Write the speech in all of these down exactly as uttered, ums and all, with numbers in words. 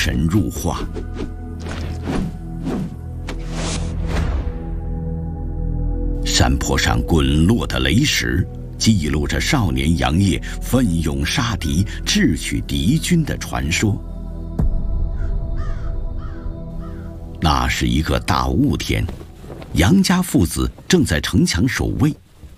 神入化。山坡上滚落的雷石，记录着少年杨业奋勇杀敌、智取敌军的传说。那是一个大雾天，杨家父子正在城墙守卫。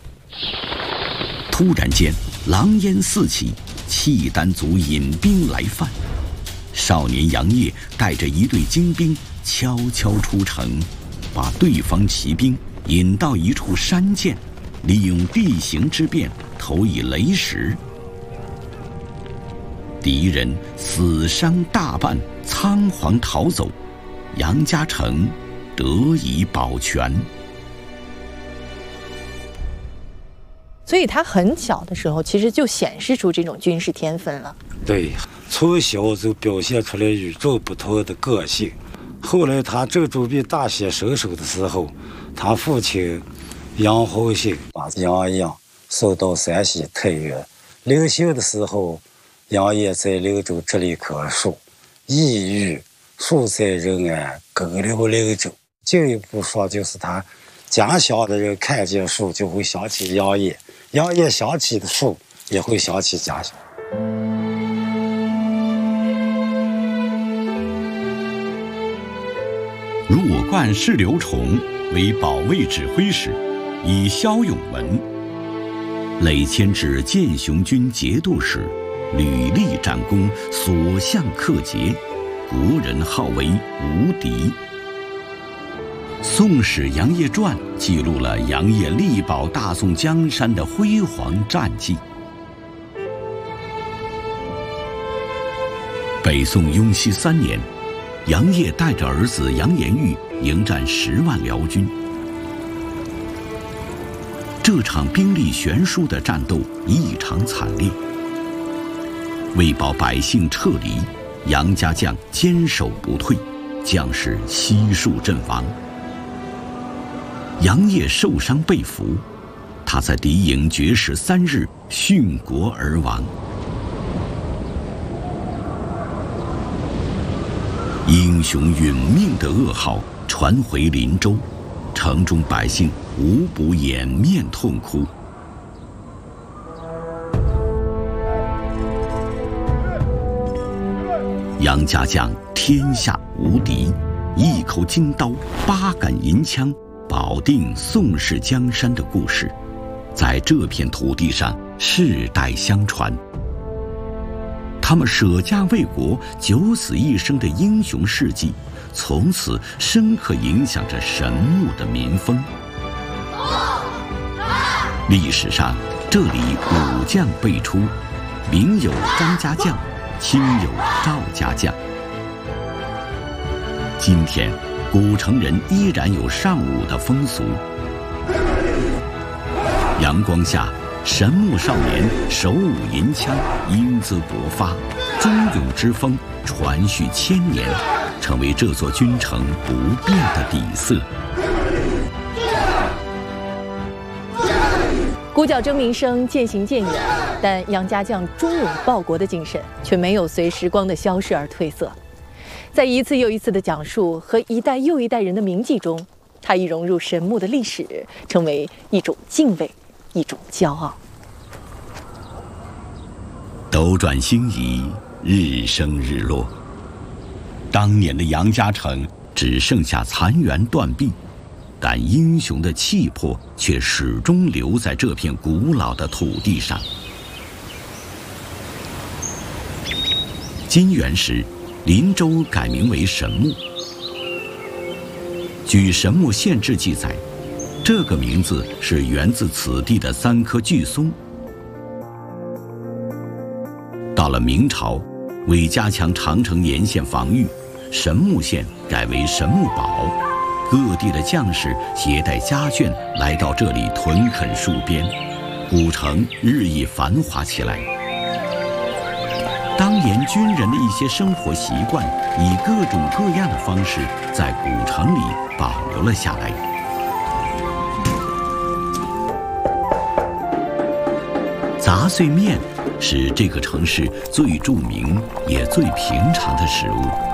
突然间，狼烟四起，契丹族引兵来犯。少年杨业带着一队精兵悄悄出城，把对方骑兵引到一处山涧，利用地形之便投以雷石。敌人死伤大半，仓皇逃走，杨家城得以保全。 所以他很小的时候，其实就显示出这种军事天分了。 对，从小就表现出来与众不同的个性。后来他正准备大显身手的时候，他父亲杨洪兴把杨业送到山西太原。临行的时候，杨业在林中植了一棵树，意欲树在人安，根留林中。进一步说，就是他家乡的人看见树就会想起杨业，杨业想起的树也会想起家乡。 入冠释刘崇为保卫指挥使，以骁勇文；累迁至建雄军节度使，屡立战功，所向克捷，国人号为无敌。《宋史杨业传》记录了杨业力保大宋江山的辉煌战绩。北宋雍熙三年，杨业带着儿子杨延玉迎战十万辽军。这场兵力悬殊的战斗异常惨烈。为保百姓撤离，杨家将坚守不退，将士悉数阵亡。杨业受伤被俘，他在敌营绝食三日，殉国而亡。英雄殒命的噩耗传回林州，城中百姓无不掩面痛哭。杨家将天下无敌，一口金刀，八杆银枪，保定宋氏江山的故事，在这片土地上世代相传。他们舍家为国、九死一生的英雄事迹，从此深刻影响着神木的民风。历史上，这里武将辈出，名有张家将，亲有赵家将。今天，古城人依然有尚武的风俗。阳光下，神木少年手舞银枪，英姿勃发，忠勇之风传续千年，成为这座军城不变的底色。 鼓角争鸣声渐行渐远，但杨家将忠勇报国的精神却没有随时光的消逝而褪色。在一次又一次的讲述和一代又一代人的铭记中，它已融入神木的历史，成为一种敬畏，一种骄傲。 斗转星移，日升日落。当年的杨家城只剩下残垣断壁，但英雄的气魄却始终留在这片古老的土地上。金元时，林州改名为神木。据神木县志记载，这个名字是源自此地的三棵巨松。到了明朝，为加强长城沿线防御，神木县改为神木堡，各地的将士携带家眷来到这里屯垦戍边，古城日益繁华起来。当年军人的一些生活习惯，以各种各样的方式在古城里保留了下来。杂碎面是这个城市最著名也最平常的食物。